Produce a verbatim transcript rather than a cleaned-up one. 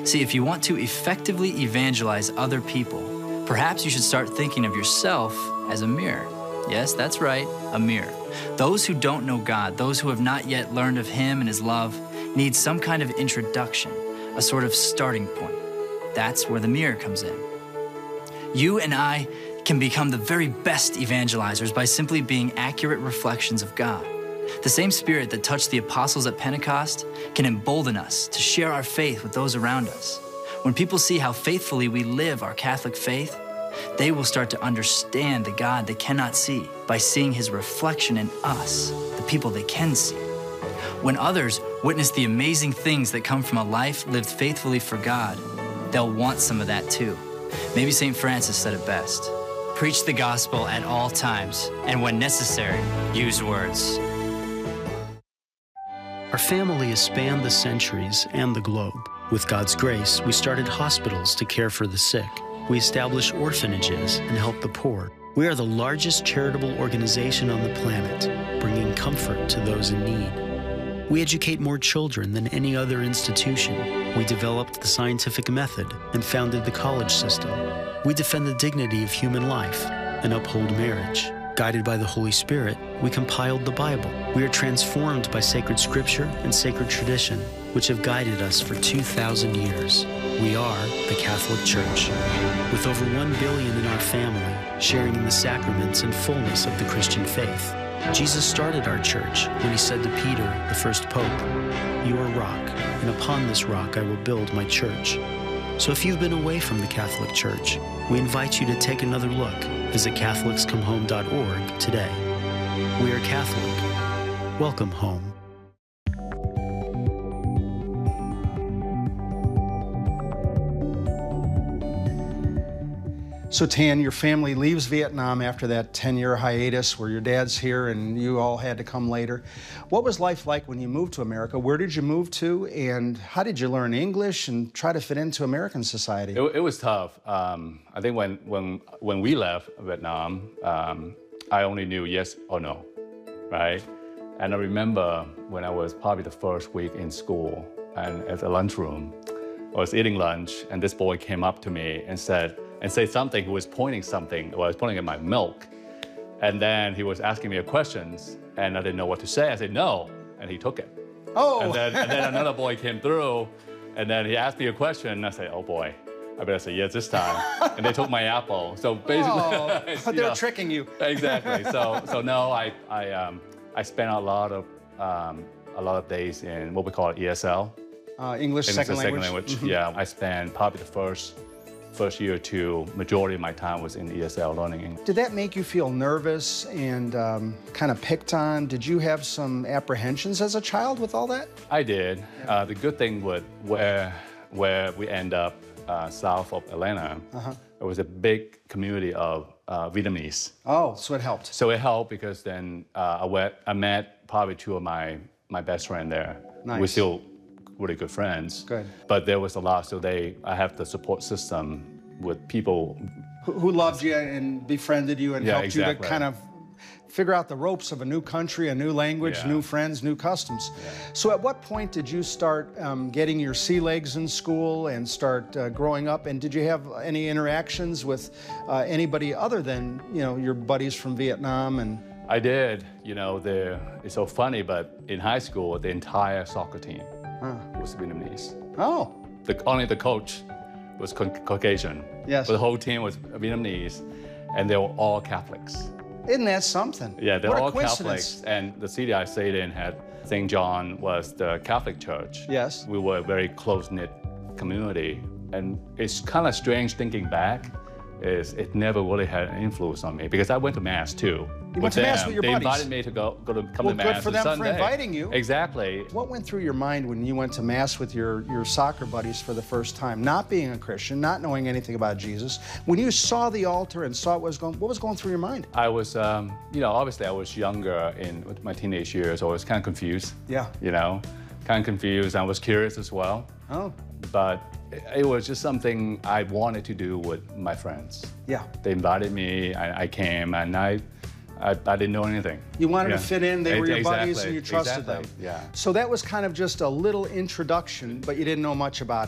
See, if you want to effectively evangelize other people, perhaps you should start thinking of yourself as a mirror. Yes, that's right, a mirror. Those who don't know God, those who have not yet learned of Him and His love, need some kind of introduction, a sort of starting point. That's where the mirror comes in. You and I can become the very best evangelizers by simply being accurate reflections of God. The same Spirit that touched the apostles at Pentecost can embolden us to share our faith with those around us. When people see how faithfully we live our Catholic faith, they will start to understand the God they cannot see by seeing His reflection in us, the people they can see. When others witness the amazing things that come from a life lived faithfully for God, they'll want some of that too. Maybe Saint Francis said it best. Preach the gospel at all times, and when necessary, use words. Our family has spanned the centuries and the globe. With God's grace, we started hospitals to care for the sick. We established orphanages and help the poor. We are the largest charitable organization on the planet, bringing comfort to those in need. We educate more children than any other institution. We developed the scientific method and founded the college system. We defend the dignity of human life and uphold marriage. Guided by the Holy Spirit, we compiled the Bible. We are transformed by sacred scripture and sacred tradition, which have guided us for two thousand years. We are the Catholic Church. With over one billion in our family, sharing in the sacraments and fullness of the Christian faith. Jesus started our church when He said to Peter, the first pope, "You are rock, and upon this rock I will build my church." So if you've been away from the Catholic Church, we invite you to take another look. Visit Catholics Come Home dot org today. We are Catholic. Welcome home. So Tan, your family leaves Vietnam after that ten-year hiatus where your dad's here and you all had to come later. What was life like when you moved to America? Where did you move to, and how did you learn English and try to fit into American society? It, it was tough. Um, I think when, when, when we left Vietnam, um, I only knew yes or no, right? And I remember when I was probably the first week in school and at the lunchroom, I was eating lunch and this boy came up to me and said, and say something, he was pointing something, well, I was pointing at my milk. And then he was asking me questions, and I didn't know what to say. I said, no, and he took it. Oh! And then, and then another boy came through, and then he asked me a question, and I said, oh boy, I better say yes this time. And they took my apple. So basically, oh, but they were know, tricking you. Exactly. So, so no, I, I, um, I spent a lot of, um, a lot of days in what we call E S L. Uh, English, English second, second language. language. Mm-hmm. Yeah, I spent probably the first. First year or two, majority of my time was in E S L learning English. Did that make you feel nervous and um, kind of picked on? Did you have some apprehensions as a child with all that? I did. Uh, the good thing with where, where we end up uh, south of Atlanta, uh-huh. There was a big community of uh, Vietnamese. Oh, so it helped. So it helped because then uh, I, went, I met probably two of my, my best friends there. Nice. We're still really good friends. Good. But there was a lot, so they, I have the support system with people who, who loved you and befriended you and yeah, helped exactly. you to kind of figure out the ropes of a new country, a new language, yeah. new friends, new customs. Yeah. So at what point did you start um, getting your sea legs in school and start uh, growing up? And did you have any interactions with uh, anybody other than, you know, your buddies from Vietnam? And I did. You know, the, it's so funny, but in high school, the entire soccer team Huh. was Vietnamese. Oh. The, only the coach was Caucasian. Yes. But the whole team was Vietnamese, and they were all Catholics. Isn't that something? Yeah, they're what all a coincidence. Catholics. And the city I stayed in had Saint John was the Catholic church. Yes. We were a very close-knit community. And it's kind of strange thinking back, is it never really had an influence on me because I went to Mass too. You went to them. Mass with your they buddies. They invited me to go, go to come well, to Mass good for on them Sunday. for inviting you. Exactly. What went through your mind when you went to Mass with your, your soccer buddies for the first time, not being a Christian, not knowing anything about Jesus? When you saw the altar and saw what was going, what was going through your mind? I was, um, you know, obviously I was younger in my teenage years, so I was kind of confused. Yeah. You know, kind of confused. I was curious as well. Oh. But it was just something I wanted to do with my friends. Yeah. They invited me, I, I came, and I, I, I didn't know anything. You wanted yeah. to fit in, they were your exactly. buddies, and you trusted exactly. them. Yeah. So that was kind of just a little introduction, but you didn't know much about it.